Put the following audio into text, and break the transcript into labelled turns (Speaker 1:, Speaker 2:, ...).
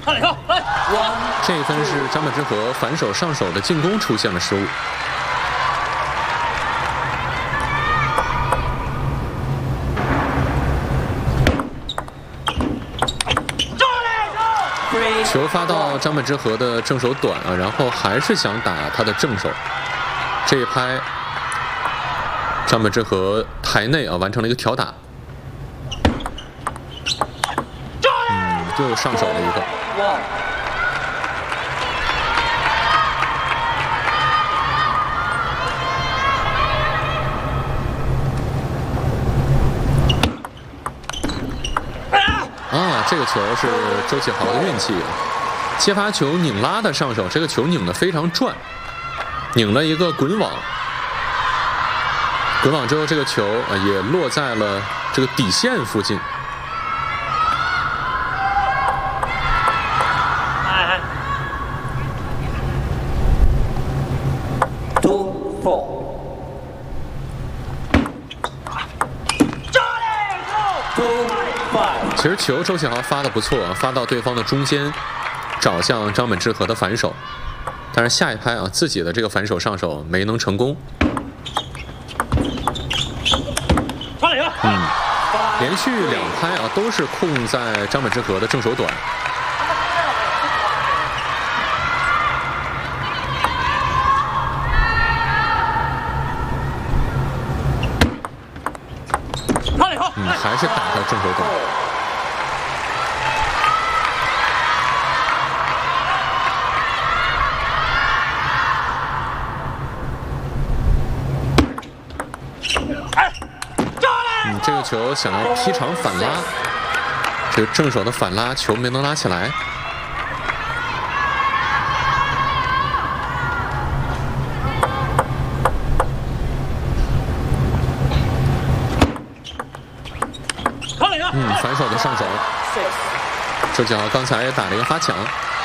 Speaker 1: 这一分是张本智和反手上手的进攻出现了失误。球发到张本智和的正手短啊，然后还是想打他的正手。这一拍，张本智和台内啊完成了一个挑打。又上手了一个。这个球是周启豪的运气，接发球拧拉的上手，这个球拧得非常转，拧了一个滚网，滚网之后这个球也落在了这个底线附近。其实球周启豪发的不错啊，发到对方的中间，找向张本智和的反手，但是下一拍啊自己的这个反手上手没能成功。连续2拍啊都是控在张本智和的正手短。还是打到正手短。这个球想要劈长反拉，这个正手的反拉球没能拉起来。反手的上手，周启豪刚才打了一个发抢。